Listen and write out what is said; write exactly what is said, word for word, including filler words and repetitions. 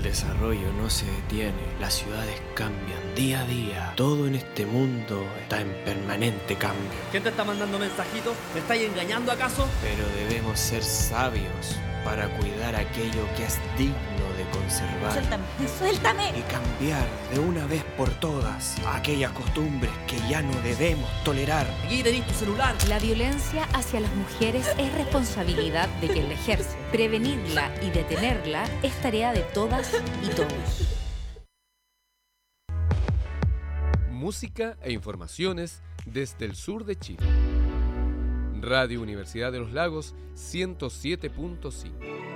desarrollo no se detiene, las ciudades cambian día a día. Todo en este mundo está en permanente cambio. ¿Quién te está mandando mensajitos? ¿Me estáis engañando acaso? Pero debemos ser sabios para cuidar aquello que es digno de conservar. Suéltame, suéltame. Y cambiar de una vez por todas aquellas costumbres que ya no debemos tolerar. Aquí tenéis tu celular. La violencia hacia las mujeres es responsabilidad de quien la ejerce. Prevenirla y detenerla es tarea de todas y todos. Música e informaciones desde el sur de Chile. Radio Universidad de los Lagos ciento siete punto cinco.